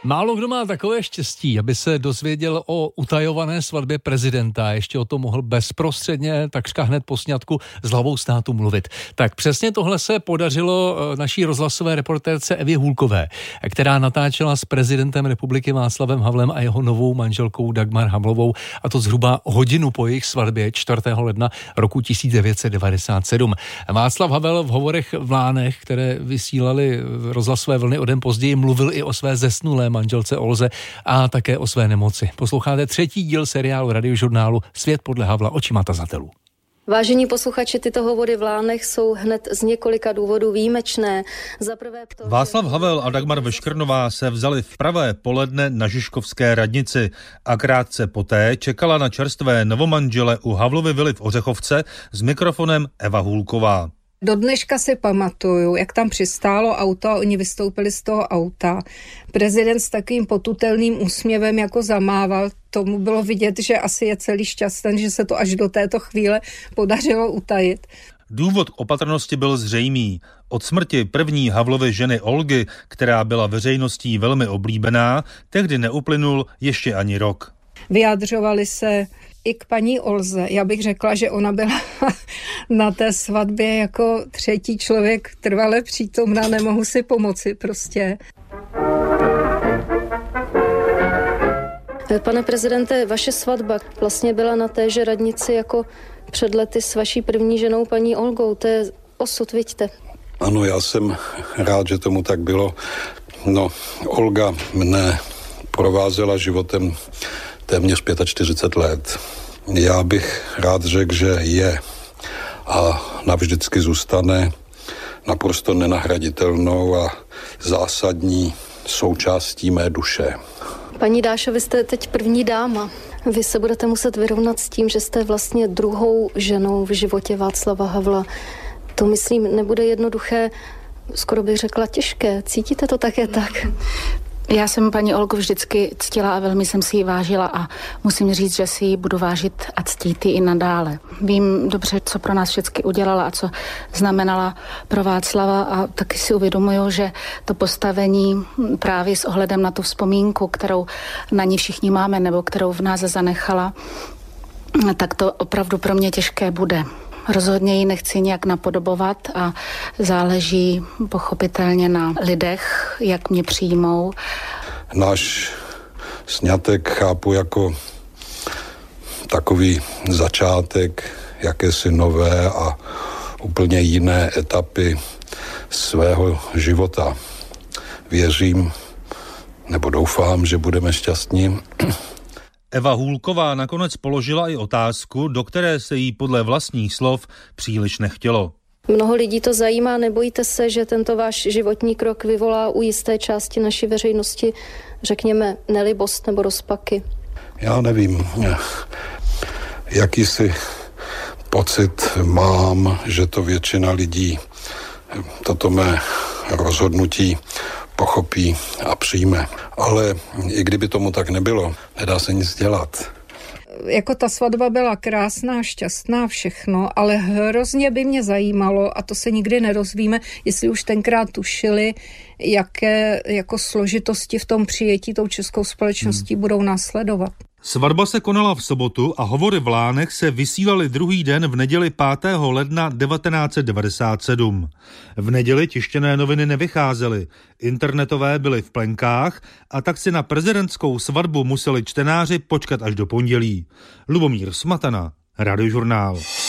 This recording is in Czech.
Málo kdo má takové štěstí, aby se dozvěděl o utajované svatbě prezidenta. Ještě o tom mohl bezprostředně, takřka hned po sňatku s hlavou státu mluvit. Tak přesně tohle se podařilo naší rozhlasové reportérce Evě Hůlkové, která natáčela s prezidentem republiky Václavem Havlem a jeho novou manželkou Dagmar Havlovou, a to zhruba hodinu po jejich svatbě 4. ledna roku 1997. Václav Havel v hovorech v Lánech, které vysílali rozhlasové vlny o den později, mluvil i o své zesnulé manželce Olze a také o své nemoci. Posloucháte 3. díl seriálu radiožurnálu Svět podle Havla očima tazatelů. Vážení posluchači, tyto hovory v Lánech jsou hned z několika důvodů výjimečné. Václav Havel a Dagmar Veškrnová se vzali v pravé poledne na Žižkovské radnici a krátce poté čekala na čerstvé novomanžele u Havlovy vily v Ořechovce s mikrofonem Eva Hůlková. Do dneška si pamatuju, jak tam přistálo auto a oni vystoupili z toho auta. Prezident s takovým potutelným úsměvem jako zamával. Tomu bylo vidět, že asi je celý šťastný, že se to až do této chvíle podařilo utajit. Důvod k opatrnosti byl zřejmý. Od smrti první Havlovy ženy Olgy, která byla veřejností velmi oblíbená, tehdy neuplynul ještě ani rok. Vyjadřovali se i k paní Olze. Já bych řekla, že ona byla na té svatbě jako třetí člověk trvale přítomná, nemohu si pomoci prostě. Pane prezidente, vaše svatba vlastně byla na téže radnici jako před lety s vaší první ženou paní Olgou. To je osud, vidíte. Ano, já jsem rád, že tomu tak bylo. No, Olga mne provázela životem téměř 45 let. Já bych rád řekl, že je a navždycky zůstane naprosto nenahraditelnou a zásadní součástí mé duše. Paní Dášo, vy jste teď první dáma. Vy se budete muset vyrovnat s tím, že jste vlastně druhou ženou v životě Václava Havla. To, myslím, nebude jednoduché, skoro bych řekla těžké. Cítíte to také tak? Já jsem paní Olgu vždycky ctila a velmi jsem si ji vážila a musím říct, že si ji budu vážit a ctít i nadále. Vím dobře, co pro nás všechny udělala a co znamenala pro Václava a taky si uvědomuju, že to postavení právě s ohledem na tu vzpomínku, kterou na ní všichni máme nebo kterou v nás zanechala, tak to opravdu pro mě těžké bude. Rozhodně ji nechci nějak napodobovat a záleží pochopitelně na lidech, jak mě přijmou. Náš sňatek chápu jako takový začátek jakési nové a úplně jiné etapy svého života. Věřím, nebo doufám, že budeme šťastní. Eva Hůlková nakonec položila i otázku, do které se jí podle vlastních slov příliš nechtělo. Mnoho lidí to zajímá, nebojíte se, že tento váš životní krok vyvolá u jisté části naší veřejnosti, řekněme, nelibost nebo rozpaky? Já nevím, jakýsi pocit mám, že to většina lidí toto mé rozhodnutí pochopí a přijme. Ale i kdyby tomu tak nebylo, nedá se nic dělat. Jako ta svatba byla krásná, šťastná, všechno, ale hrozně by mě zajímalo, a to se nikdy nerozvíme, jestli už tenkrát tušili, jaké jako složitosti v tom přijetí tou českou společností budou následovat. Svatba se konala v sobotu a hovory v Lánech se vysílaly druhý den v neděli 5. ledna 1997. V neděli tištěné noviny nevycházely, internetové byly v plenkách a tak si na prezidentskou svatbu museli čtenáři počkat až do pondělí. Lubomír Smatana, Radiožurnál.